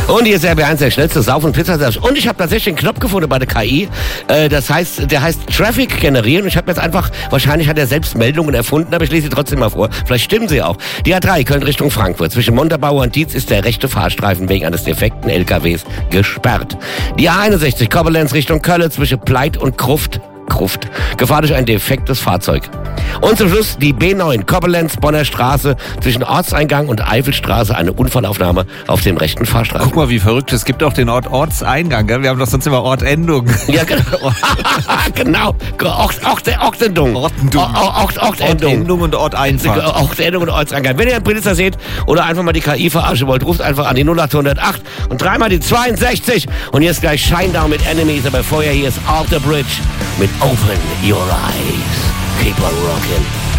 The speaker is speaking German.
Und hier ist RB1 der schnellste Sauf- und Pizzaservice. Und ich habe tatsächlich einen Knopf gefunden bei der KI. Der heißt Traffic generieren. Und ich habe jetzt einfach, wahrscheinlich hat er selbst Meldungen erfunden, aber ich lese sie trotzdem mal vor. Vielleicht stimmen sie auch. Die A3 Köln Richtung Frankfurt. Zwischen Montabaur und Dietz ist der rechte Fahrstreifen wegen eines defekten LKWs gesperrt. Die A61 Koblenz Richtung Köln zwischen Pleit und Gruft. Gefahr durch ein defektes Fahrzeug. Und zum Schluss die B9 Koblenz Bonner Straße zwischen Ortseingang und Eifelstraße, eine Unfallaufnahme auf dem rechten Fahrstreifen. Guck mal, wie verrückt. Es gibt auch den Ort Ortseingang, gell? Wir haben doch sonst immer Ortendung. Ja, genau. Genau. Ortendung. Ortendung und Orteinfahrt. Ortendung und Ortseingang. Wenn ihr einen Blitzer seht oder einfach mal die KI verarschen wollt, ruft einfach an die 08008 und dreimal die 62. Und hier ist gleich Shinedown mit Enemies, aber vorher hier ist Off the Bridge mit Open Your Eyes. Keep on rocking.